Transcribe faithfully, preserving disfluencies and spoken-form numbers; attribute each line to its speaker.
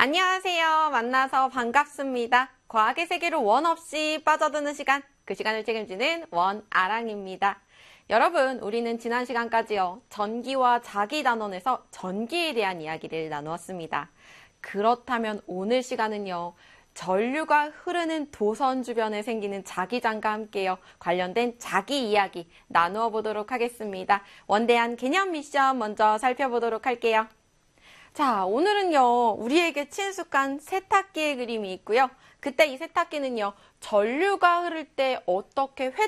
Speaker 1: 안녕하세요. 만나서 반갑습니다. 과학의 세계로 원 없이 빠져드는 시간, 그 시간을 책임지는 원아랑입니다. 여러분, 우리는 지난 시간까지요, 전기와 자기 단원에서 전기에 대한 이야기를 나누었습니다. 그렇다면 오늘 시간은요, 전류가 흐르는 도선 주변에 생기는 자기장과 함께요, 관련된 자기 이야기 나누어 보도록 하겠습니다. 원대한 개념 미션 먼저 살펴보도록 할게요. 자, 오늘은요, 우리에게 친숙한 세탁기의 그림이 있고요. 그때 이 세탁기는요, 전류가 흐를 때 어떻게